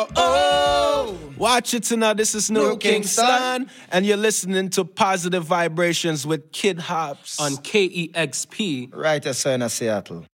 Oh, watch it now. This is New Kingston, and you're listening to Positive Vibrations with Kid Hops on KEXP. Right, sir, in Seattle.